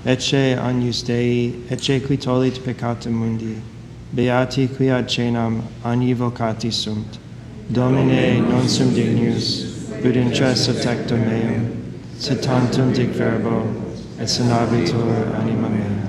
ecce agnus Dei, ecce qui tollit peccata mundi, beati qui ad cenam agni vocati sunt. Domine, non sum dignus, ut intres tectum meum, sed tantum dic verbo, et sanabitur anima mea.